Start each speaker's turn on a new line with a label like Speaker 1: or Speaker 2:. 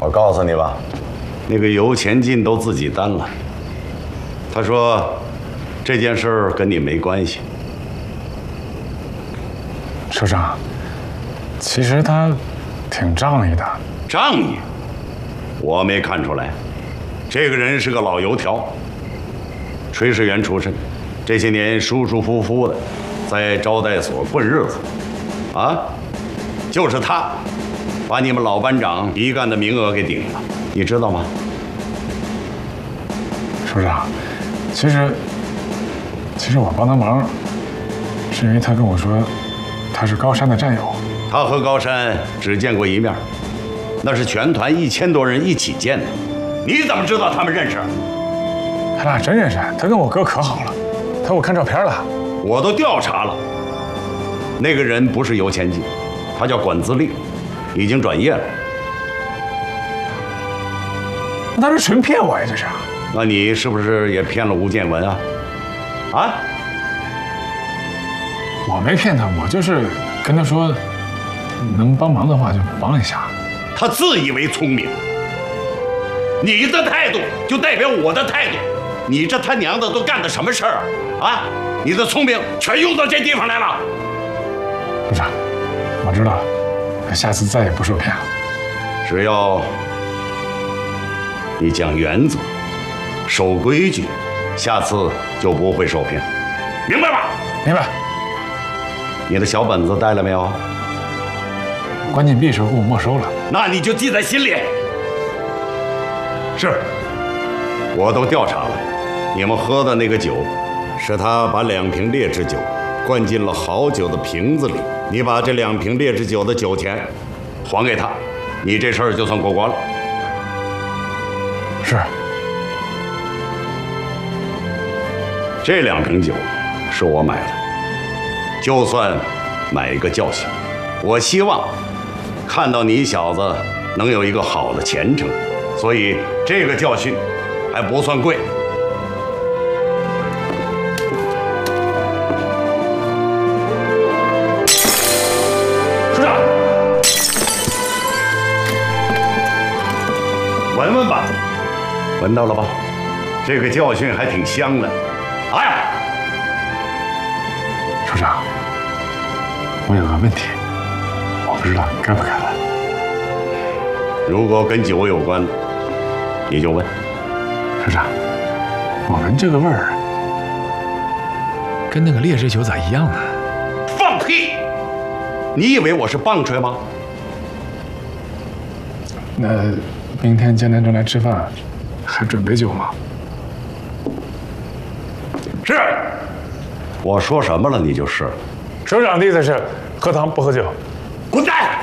Speaker 1: 我告诉你吧，那个油钱进都自己担了。他说这件事儿跟你没关系。
Speaker 2: 首长，其实他挺仗义的。
Speaker 1: 仗义？我没看出来。这个人是个老油条，炊事员出身，这些年舒舒服服的在招待所混日子。啊，就是他把你们老班长一干的名额给顶了，你知道吗？
Speaker 2: 首长，其实我帮他忙，是因为他跟我说他是高山的战友。
Speaker 1: 他和高山只见过一面，那是全团1000多人一起见的。你怎么知道他们认识？
Speaker 2: 他俩真认识，他跟我哥可好了，他给我看照片了。
Speaker 1: 我都调查了，那个人不是油钱进，他叫管自立，已经转业了。
Speaker 2: 那是纯骗我呀，这是。
Speaker 1: 那你是不是也骗了吴建文啊？啊？
Speaker 2: 我没骗他，我就是跟他说，能帮忙的话就帮一下。
Speaker 1: 他自以为聪明，你的态度就代表我的态度。你这他娘的都干的什么事儿啊？啊？你的聪明全用到这地方来了。
Speaker 2: 部长，我知道了，下次再也不受骗了。
Speaker 1: 只要你讲原则，守规矩，下次就不会受骗，明白吧？
Speaker 2: 明白。
Speaker 1: 你的小本子带了没有？
Speaker 2: 关禁闭时候给我没收了。
Speaker 1: 那你就记在心里。是，我都调查了，你们喝的那个酒，是他把2瓶劣质酒灌进了好酒的瓶子里。你把这2瓶劣质酒的酒钱还给他，你这事儿就算过关了。
Speaker 2: 是。
Speaker 1: 这2瓶酒是我买的，就算买一个教训。我希望看到你小子能有一个好的前程，所以这个教训还不算贵。处长，闻闻吧，闻到了吧？这个教训还挺香的。哎，
Speaker 2: 处长，我有个问题，我不知道该不该问。
Speaker 1: 如果跟酒有关，你就问。
Speaker 2: 处长，我闻这个味儿，跟那个劣质酒咋一样呢？
Speaker 1: 放屁！你以为我是棒槌吗？
Speaker 2: 那明天江南镇来吃饭，还准备酒吗？
Speaker 1: 是。我说什么了，你就是。
Speaker 2: 首长的意思是喝汤不喝酒。
Speaker 1: 滚蛋！